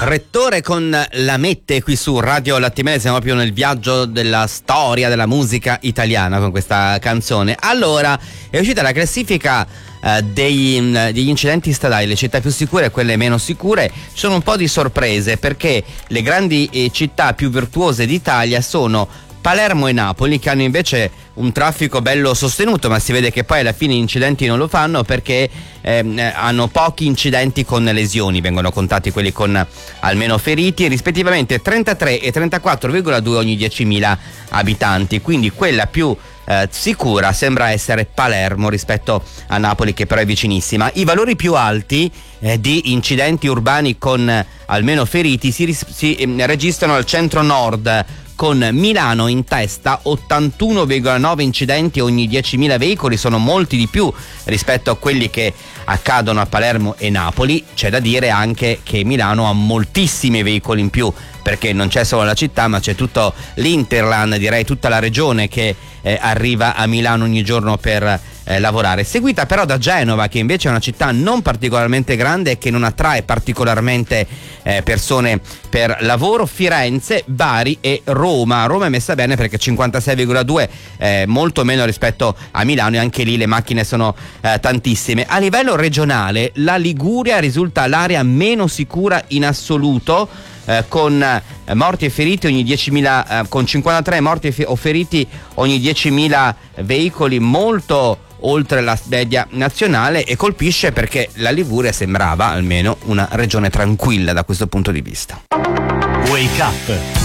Rettore con la Mette qui su Radio Lattimele, siamo proprio nel viaggio della storia della musica italiana con questa canzone. Allora, è uscita la classifica degli incidenti stradali, le città più sicure e quelle meno sicure. Ci sono un po' di sorprese perché le grandi città più virtuose d'Italia sono Palermo e Napoli, che hanno invece un traffico bello sostenuto, ma si vede che poi alla fine incidenti non lo fanno perché hanno pochi incidenti con lesioni, vengono contati quelli con almeno feriti, rispettivamente 33 e 34,2 ogni 10.000 abitanti, quindi quella più sicura sembra essere Palermo rispetto a Napoli, che però è vicinissima. I valori più alti di incidenti urbani con almeno feriti si registrano al centro-nord, con Milano in testa, 81,9 incidenti ogni 10.000 veicoli, sono molti di più rispetto a quelli che accadono a Palermo e Napoli. C'è da dire anche che Milano ha moltissimi veicoli in più, perché non c'è solo la città, ma c'è tutto l'Interland, direi tutta la regione che arriva a Milano ogni giorno per lavorare, seguita però da Genova, che invece è una città non particolarmente grande e che non attrae particolarmente persone per lavoro, Firenze, Bari e Roma. Roma è messa bene perché 56,2, molto meno rispetto a Milano, e anche lì le macchine sono tantissime. A livello regionale la Liguria risulta l'area meno sicura in assoluto, con morti e feriti ogni 10.000, con 53 morti o feriti ogni 10.000 veicoli, molto oltre la media nazionale, e colpisce perché la Liguria sembrava almeno una regione tranquilla da questo punto di vista. Wake Up